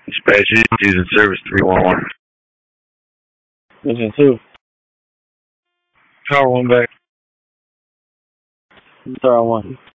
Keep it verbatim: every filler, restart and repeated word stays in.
Dispatch is using service three one one. This is two. Tower one back. Tower one.